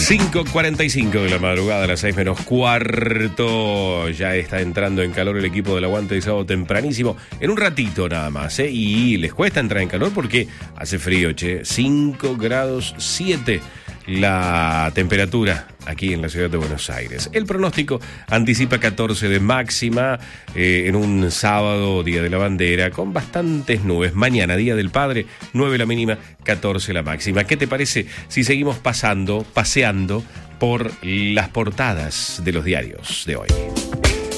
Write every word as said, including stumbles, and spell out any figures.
cinco cuarenta y cinco de la madrugada, a las seis menos cuarto. Ya está entrando en calor el equipo del Aguante de Sábado tempranísimo. En un ratito nada más, ¿eh? Y les cuesta entrar en calor porque hace frío, che. cinco grados siete la temperatura aquí en la ciudad de Buenos Aires. El pronóstico anticipa catorce de máxima eh, en un sábado, Día de la Bandera, con bastantes nubes. Mañana, Día del Padre, nueve la mínima, catorce la máxima. ¿Qué te parece si seguimos pasando, paseando por las portadas de los diarios de hoy?